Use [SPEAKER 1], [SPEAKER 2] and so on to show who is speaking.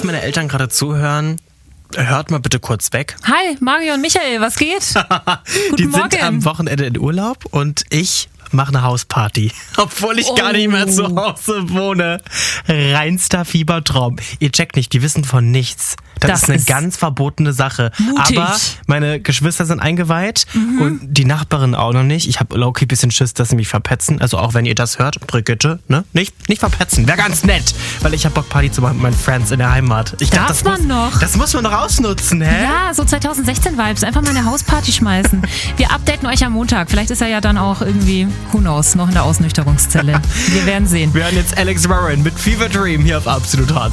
[SPEAKER 1] meine Eltern gerade zuhören, hört mal bitte kurz weg.
[SPEAKER 2] Hi, Mario und Michael, was geht?
[SPEAKER 1] Die
[SPEAKER 2] Guten Morgen.
[SPEAKER 1] sind am Wochenende in Urlaub und ich mache eine Hausparty. Obwohl ich gar nicht mehr zu Hause wohne. Reinster Fiebertraum. Ihr checkt nicht, die wissen von nichts. Das ist eine ganz verbotene Sache.
[SPEAKER 2] Mutig.
[SPEAKER 1] Aber meine Geschwister sind eingeweiht und die Nachbarin auch noch nicht. Ich habe low-key ein bisschen Schiss, dass sie mich verpetzen. Also auch wenn ihr das hört, Brigitte, ne? Nicht verpetzen. Wäre ganz nett. Weil ich habe Bock, Party zu machen mit meinen Friends in der Heimat. Ich dachte, das muss man noch ausnutzen, hä?
[SPEAKER 2] Ja, so 2016-Vibes. Einfach mal eine Hausparty schmeißen. Wir updaten euch am Montag. Vielleicht ist er ja dann auch irgendwie, who knows, noch in der Ausnüchterungszelle. Wir werden sehen.
[SPEAKER 1] Wir hören jetzt Alex Warren mit Fever Dream hier auf Absolut Hot.